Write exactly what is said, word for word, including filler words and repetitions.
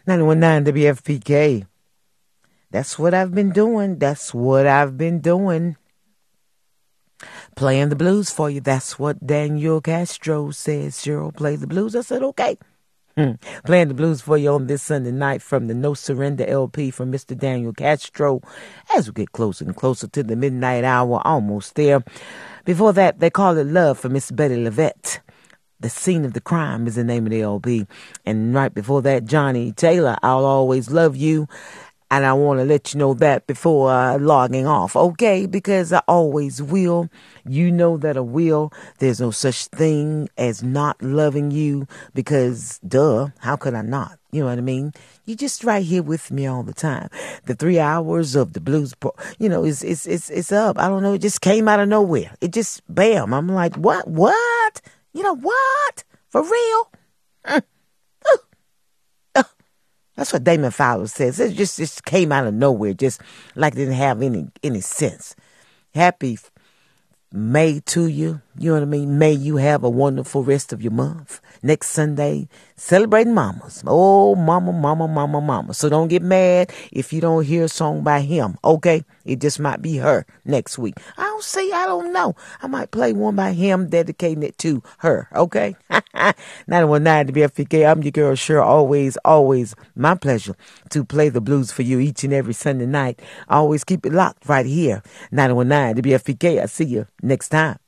nine one nine W F P K. That's what I've been doing. That's what I've been doing. Playing the blues for you. That's what Daniel Castro says. Cheryl, play the blues. I said, okay. Hmm. Playing the blues for you on this Sunday night from the No Surrender L P from Mister Daniel Castro. As we get closer and closer to the midnight hour, almost there. Before that, They Call It Love for Miss Betty Levette. The Scene of the Crime is the name of the L P. And right before that, Johnny Taylor, I'll Always Love You. And I want to let you know that before uh, logging off, okay? Because I always will. You know that I will. There's no such thing as not loving you because, duh, how could I not? You know what I mean? You're just right here with me all the time. The three hours of the blues, you know, it's, it's, it's, it's up. I don't know. It just came out of nowhere. It just, bam. I'm like, what? What? You know what? For real? Mm. That's what Damon Fowler says. It just, just came out of nowhere, just like it didn't have any any sense. Happy May to you. You know what I mean? May you have a wonderful rest of your month. Next Sunday, celebrating mamas. Oh, mama, mama, mama, mama. So don't get mad if you don't hear a song by him, okay? It just might be her next week. I don't see, I don't know. I might play one by him, dedicating it to her, okay? nine one nine W F P K. I'm your girl, sure, always, always my pleasure to play the blues for you each and every Sunday night. Always keep it locked right here. nine one nine W F P K. I'll see you next time.